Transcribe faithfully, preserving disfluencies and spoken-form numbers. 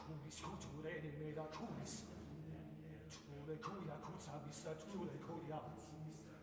kumis kulture ne da kumis tule kuja kuca misa tule kuja